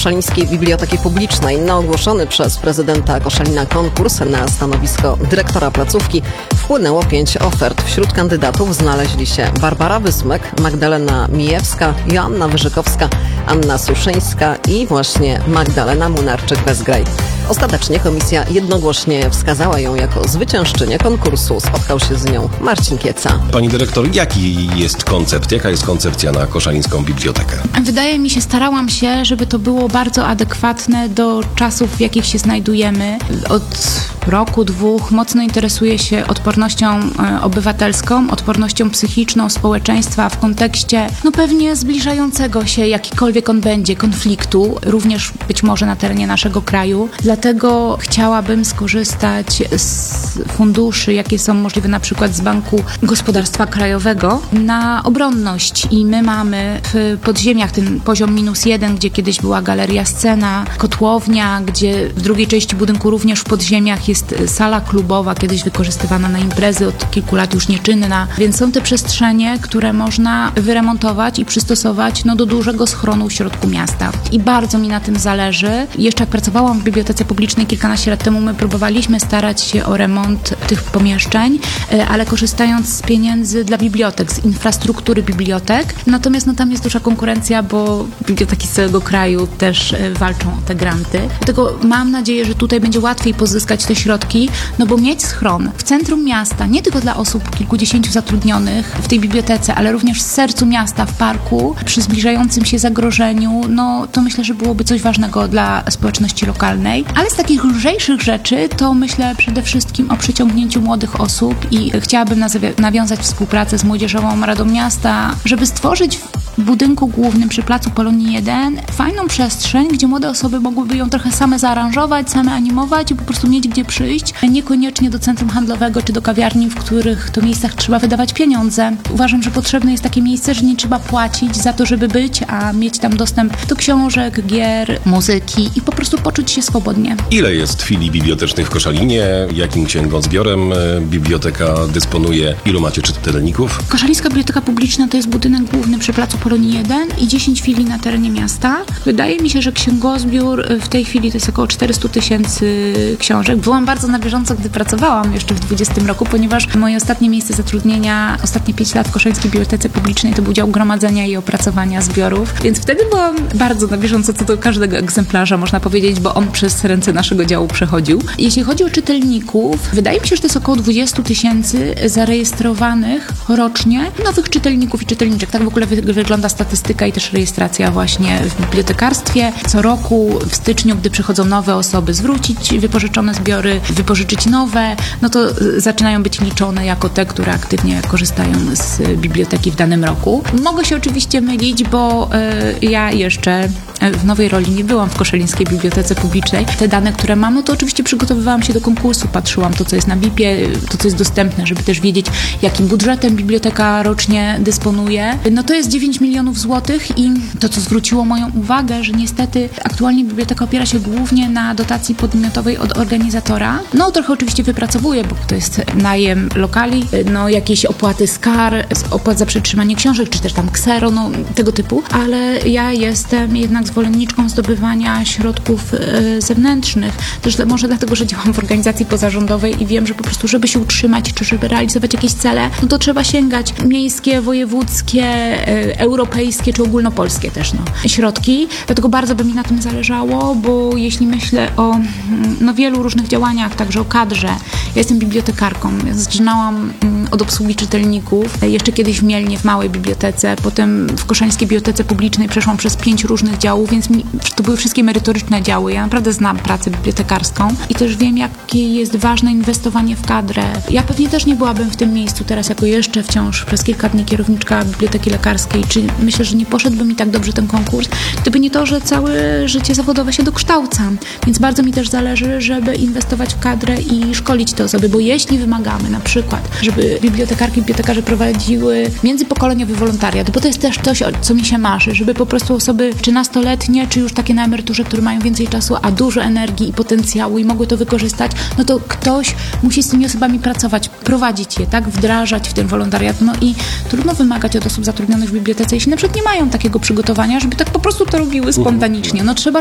Koszalińskiej Biblioteki Publicznej. Na ogłoszony przez prezydenta Koszalina konkurs na stanowisko dyrektora placówki wpłynęło 5 ofert. Wśród kandydatów znaleźli się Barbara Wysmek, Magdalena Mijewska, Joanna Wyżykowska, Anna Suszyńska i właśnie Magdalena Młynarczyk-Wezgraj. Ostatecznie komisja jednogłośnie wskazała ją jako zwyciężczynię konkursu. Spotkał się z nią Marcin Kieca. Pani dyrektor, jaki jest koncept? Jaka jest koncepcja na Koszalińską Bibliotekę? Wydaje mi się, starałam się, żeby to było bardzo adekwatne do czasów, w jakich się znajdujemy. Od roku, 2 mocno interesuję się odpornością obywatelską, odpornością psychiczną społeczeństwa w kontekście pewnie zbliżającego się, jakikolwiek on będzie, konfliktu, również być może na terenie naszego kraju. Dlatego chciałabym skorzystać z funduszy, jakie są możliwe na przykład z Banku Gospodarstwa Krajowego na obronność. I my mamy w podziemiach ten poziom -1, gdzie kiedyś była galeria Scena, kotłownia, gdzie w drugiej części budynku również w podziemiach jest sala klubowa, kiedyś wykorzystywana na imprezy, od kilku lat już nieczynna. Więc są te przestrzenie, które można wyremontować i przystosować do dużego schronu w środku miasta. I bardzo mi na tym zależy. Jeszcze jak pracowałam w Bibliotece Publicznej kilkanaście lat temu, my próbowaliśmy starać się o remont tych pomieszczeń, ale korzystając z pieniędzy dla bibliotek, z infrastruktury bibliotek. Natomiast tam jest duża konkurencja, bo biblioteki z całego kraju też walczą o te granty. Dlatego mam nadzieję, że tutaj będzie łatwiej pozyskać te środki, bo mieć schron w centrum miasta, nie tylko dla osób kilkudziesięciu zatrudnionych w tej bibliotece, ale również w sercu miasta, w parku, przy zbliżającym się zagrożeniu, to myślę, że byłoby coś ważnego dla społeczności lokalnej. Ale z takich lżejszych rzeczy to myślę przede wszystkim o przyciągnięciu młodych osób i chciałabym nawiązać współpracę z Młodzieżową Radą Miasta, żeby stworzyć w budynku głównym przy Placu Polonii 1 fajną przestrzeń, gdzie młode osoby mogłyby ją trochę same zaaranżować, same animować i po prostu mieć gdzie przyjść, niekoniecznie do centrum handlowego czy do kawiarni, w których to miejscach trzeba wydawać pieniądze. Uważam, że potrzebne jest takie miejsce, że nie trzeba płacić za to, żeby być, a mieć tam dostęp do książek, gier, muzyki i po prostu poczuć się swobodnie. Ile jest filii bibliotecznych w Koszalinie? Jakim księgozbiorem biblioteka dysponuje? Ilu macie czytelników? Koszalińska Biblioteka Publiczna to jest budynek główny przy Placu Polonii 1 i 10 filii na terenie miasta. Wydaje mi się, że księgozbiór w tej chwili to jest około 400 000 książek. Byłam bardzo na bieżąco, gdy pracowałam jeszcze w 2020 roku, ponieważ moje ostatnie miejsce zatrudnienia, ostatnie 5 lat w Koszalińskiej Bibliotece Publicznej to był dział gromadzenia i opracowania zbiorów, więc wtedy byłam bardzo na bieżąco co do każdego egzemplarza, można powiedzieć, bo on przez ręce naszego działu przechodził. Jeśli chodzi o czytelników, wydaje mi się, że to jest około 20 000 zarejestrowanych rocznie nowych czytelników i czytelniczek. Tak w ogóle wygląda statystyka i też rejestracja właśnie w bibliotekarstwie. Co roku w styczniu, gdy przychodzą nowe osoby, zwrócić wypożyczone zbiory, wypożyczyć nowe, to zaczynają być liczone jako te, które aktywnie korzystają z biblioteki w danym roku. Mogę się oczywiście mylić, bo ja jeszcze w nowej roli nie byłam w Koszalińskiej Bibliotece Publicznej. Te dane, które mam, to oczywiście przygotowywałam się do konkursu, patrzyłam to, co jest na BIP-ie, to, co jest dostępne, żeby też wiedzieć, jakim budżetem biblioteka rocznie dysponuje. To jest 9 milionów złotych i to, co zwróciło moją uwagę, że niestety aktualnie biblioteka opiera się głównie na dotacji podmiotowej od organizatora. Trochę oczywiście wypracowuje, bo to jest najem lokali, jakieś opłaty z kar, opłat za przetrzymanie książek, czy też tam ksero, tego typu, ale ja jestem jednak zwolenniczką zdobywania środków zewnętrznych. Też może dlatego, że działam w organizacji pozarządowej i wiem, że po prostu, żeby się utrzymać, czy żeby realizować jakieś cele, to trzeba sięgać miejskie, wojewódzkie, europejskie, czy ogólnopolskie też, środki. Dlatego bardzo by mi na tym zależało, bo jeśli myślę o wielu różnych działaniach, także o kadrze. Ja jestem bibliotekarką. Zaczynałam od obsługi czytelników. Jeszcze kiedyś w Mielnie, w małej bibliotece. Potem w Koszalińskiej Bibliotece Publicznej przeszłam przez 5 różnych działów, więc to były wszystkie merytoryczne działy. Ja naprawdę znam pracę bibliotekarską i też wiem, jakie jest ważne inwestowanie w kadrę. Ja pewnie też nie byłabym w tym miejscu teraz jako jeszcze wciąż przez kilka dni kierowniczka Biblioteki Lekarskiej. Czy myślę, że nie poszedłby mi tak dobrze ten konkurs, gdyby nie to, że całe życie zawodowe się dokształcam. Więc bardzo mi też zależy, żeby inwestować w kadrę i szkolić te osoby, bo jeśli wymagamy na przykład, żeby bibliotekarki i bibliotekarze prowadziły międzypokoleniowy wolontariat, bo to jest też coś, co mi się marzy, żeby po prostu osoby czy nastoletnie, czy już takie na emeryturze, które mają więcej czasu, a dużo energii i potencjału i mogły to wykorzystać, to ktoś musi z tymi osobami pracować, prowadzić je, tak, wdrażać w ten wolontariat. I trudno wymagać od osób zatrudnionych w bibliotece, jeśli na przykład nie mają takiego przygotowania, żeby tak po prostu to robiły spontanicznie. Trzeba